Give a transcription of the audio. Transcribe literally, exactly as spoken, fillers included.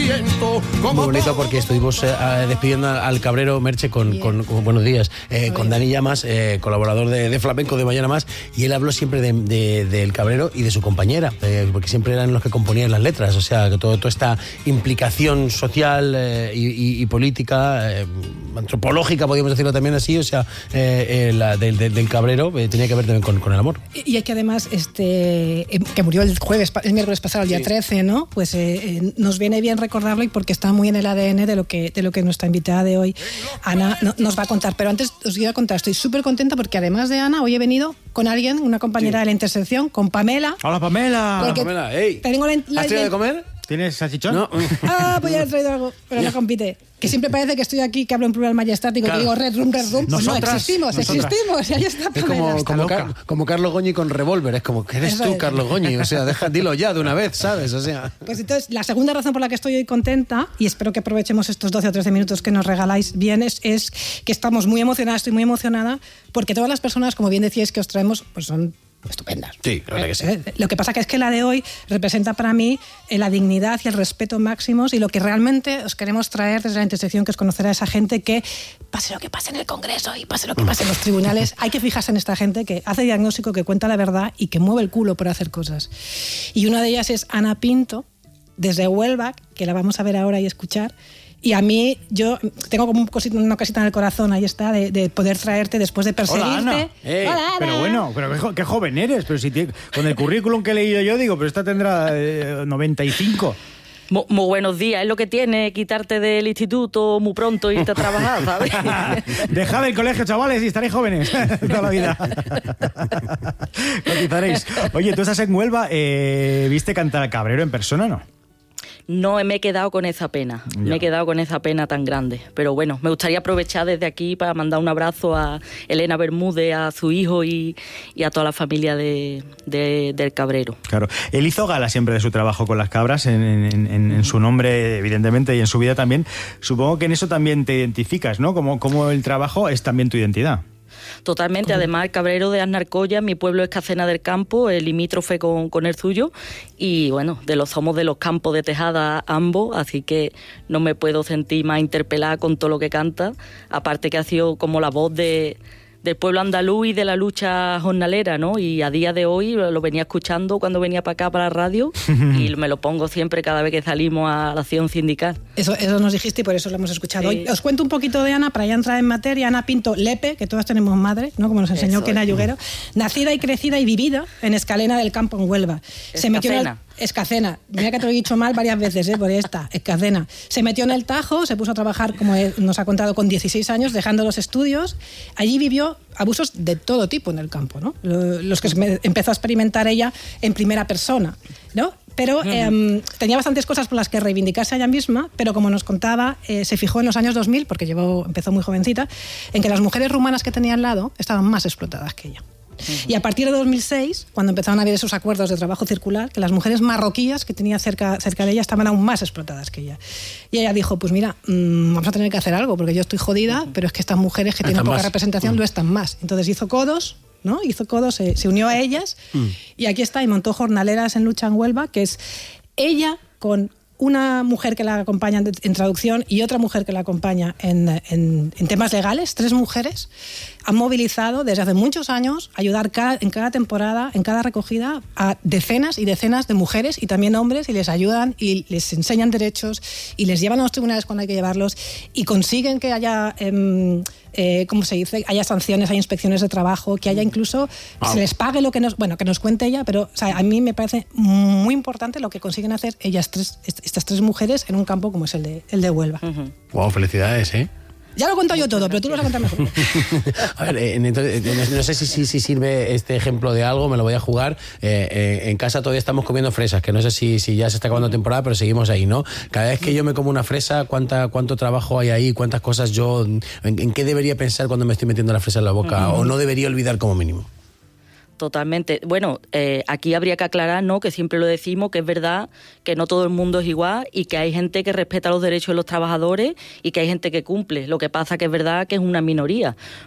viento. Muy bonito porque estuvimos eh, despidiendo al cabrero Merche con, con, con buenos días, eh, con Dani Llamas, eh, colaborador de, de Flamenco de Mañana Más, y él habló siempre de, de, del cabrero y de su compañera, eh, porque siempre eran los que componían las letras, o sea, que todo, toda esta implicación social eh, y, y, y política, eh, antropológica, podríamos decirlo también así, o sea, eh, eh, la, del, del, del cabrero eh, tenía que ver también con, con el amor. Y es que además, este, que murió el jueves, el miércoles pasado, el día sí. trece, ¿no? Pues eh, eh, nos viene bien recordarlo y porque está muy en el A D N de lo que, de lo que nuestra invitada de hoy, Ana, no, nos va a contar. Pero antes os quiero contar, estoy súper contenta porque además de Ana, hoy he venido con alguien, una compañera sí. de la Intersección, con Pamela. ¡Hola, Pamela! Hola, Pamela, ¡ey! Tengo la, la, ¿Has tenido de comer? ¿Tienes salchichón? No. Ah, pues ya he traído algo, pero no compite. Que siempre parece que estoy aquí, que hablo en plural majestático, claro. que digo red rum, red rum. Pues no, existimos, nosotras. existimos, y ahí está Pamela. Es como, como, Car como Carlos Goñi con revólver, es como que eres Eso tú, es. Carlos Goñi, o sea, deja, dilo ya de una vez, ¿sabes? O sea. Pues entonces, la segunda razón por la que estoy hoy contenta, y espero que aprovechemos estos doce o trece minutos que nos regaláis bien, es, es que estamos muy emocionadas, estoy muy emocionada, porque todas las personas, como bien decíais, que os traemos, pues son estupendas. Sí, la verdad que sí. Lo que pasa que es que la de hoy representa para mí la dignidad y el respeto máximos y lo que realmente os queremos traer desde la Intersección, que es conocer a esa gente que, pase lo que pase en el Congreso y pase lo que pase en los tribunales, hay que fijarse en esta gente que hace diagnóstico, que cuenta la verdad y que mueve el culo por hacer cosas. Y una de ellas es Ana Pinto, desde Huelva, que la vamos a ver ahora y escuchar. Y a mí, yo tengo como un cosito, una cosita en el corazón, ahí está, de, de poder traerte después de perseguirte. Hola, Ana. Eh, Hola, Ana. Pero bueno, pero qué, qué joven eres. Pero si te, con el currículum que he leído yo, digo, pero esta tendrá eh, noventa y cinco. Muy, muy buenos días, es lo que tiene quitarte del instituto muy pronto y irte a trabajar, ¿sabes? Dejad el colegio, chavales, y estaréis jóvenes toda la vida. Cotizaréis. Oye, tú estás en Huelva, eh, ¿viste cantar al cabrero en persona, no? No, me he quedado con esa pena, ya. me he quedado con esa pena tan grande. Pero bueno, me gustaría aprovechar desde aquí para mandar un abrazo a Elena Bermúdez, a su hijo y, y a toda la familia de, de, del cabrero. Claro, él hizo gala siempre de su trabajo con las cabras, en, en, en, en su nombre evidentemente y en su vida también. Supongo que en eso también te identificas, ¿no? Como, como el trabajo es también tu identidad. Totalmente, ¿Cómo? Además el cabrero de Aznarcoya, mi pueblo es Cacena del Campo, el limítrofe con, con el suyo, y bueno, de los somos de los campos de Tejada ambos, así que no me puedo sentir más interpelada con todo lo que canta, aparte que ha sido como la voz de... del pueblo andaluz y de la lucha jornalera, ¿no? Y a día de hoy lo venía escuchando cuando venía para acá, para la radio, y me lo pongo siempre cada vez que salimos a la acción sindical. Eso, eso nos dijiste y por eso lo hemos escuchado. Sí. Hoy os cuento un poquito de Ana, para ya entrar en materia. Ana Pinto Lepe, que todas tenemos madre, ¿no? Como nos enseñó Kena Yuguero, nacida y crecida y vivida en Escalena del Campo, en Huelva. Es Se metió en el... Escacena. Mira que te lo he dicho mal varias veces, ¿eh? Por esta, Escacena. Se metió en el Tajo, se puso a trabajar, como nos ha contado, con dieciséis años, dejando los estudios. Allí vivió abusos de todo tipo en el campo, ¿no? Los que empezó a experimentar ella en primera persona, ¿no? Pero eh, tenía bastantes cosas por las que reivindicarse a ella misma, pero como nos contaba, eh, se fijó en los años dos mil, porque llevó, empezó muy jovencita, en que las mujeres rumanas que tenía al lado estaban más explotadas que ella. Y a partir de dos mil seis, cuando empezaron a haber esos acuerdos de trabajo circular, que las mujeres marroquíes que tenía cerca, cerca de ella estaban aún más explotadas que ella. Y ella dijo, pues mira, mmm, vamos a tener que hacer algo, porque yo estoy jodida, uh-huh. pero es que estas mujeres que tienen poca más. representación uh-huh. lo están más. Entonces hizo codos, ¿no? Hizo codos, se, se unió a ellas, uh-huh. y aquí está, y montó Jornaleras en Lucha en Huelva, que es ella con una mujer que la acompaña en traducción y otra mujer que la acompaña en, en, en temas legales, tres mujeres, han movilizado desde hace muchos años ayudar cada, en cada temporada, en cada recogida, a decenas y decenas de mujeres y también hombres, y les ayudan y les enseñan derechos y les llevan a los tribunales cuando hay que llevarlos y consiguen que haya... Eh, Eh, ¿cómo se dice? Haya sanciones, hay inspecciones de trabajo, que haya incluso que ah. se les pague lo que nos, bueno, que nos cuente ella, pero o sea, a mí me parece muy importante lo que consiguen hacer ellas tres, estas tres mujeres en un campo como es el de, el de Huelva. Uh-huh. Wow, felicidades, ¿eh? Ya lo he contado yo todo, pero tú lo vas a contar mejor. A ver, eh, entonces, no, no sé si, si, si sirve este ejemplo de algo, me lo voy a jugar. Eh, eh, en casa todavía estamos comiendo fresas, que no sé si, si ya se está acabando temporada, pero seguimos ahí, ¿no? Cada vez que yo me como una fresa, ¿cuánta, cuánto trabajo hay ahí? ¿Cuántas cosas yo... En, en qué debería pensar cuando me estoy metiendo la fresa en la boca? Uh-huh. ¿O no debería olvidar como mínimo? Totalmente. Bueno, eh, aquí habría que aclarar, ¿no?, que siempre lo decimos, que es verdad que no todo el mundo es igual y que hay gente que respeta los derechos de los trabajadores y que hay gente que cumple. Lo que pasa que es verdad que es una minoría.